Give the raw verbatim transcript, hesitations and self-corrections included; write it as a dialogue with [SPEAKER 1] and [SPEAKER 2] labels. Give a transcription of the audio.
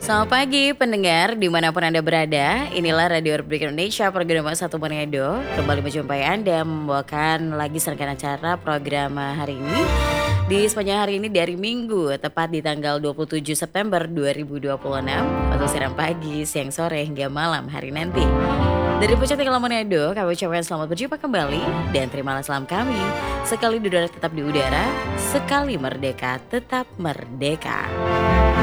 [SPEAKER 1] Selamat pagi pendengar dimanapun Anda berada. Inilah Radio Republik Indonesia program satu Menedo. Kembali menjumpai Anda membawakan lagi serangkaian acara program hari ini. Di sepanjang hari ini dari Minggu tepat di tanggal dua puluh tujuh September dua ribu dua puluh enam untuk siaran pagi, siang, sore hingga malam hari nanti. Dari Puncak Tinggal Menedo, kami ucapkan selamat berjumpa kembali dan terimalah salam kami. Sekali di udara tetap di udara, sekali merdeka tetap merdeka.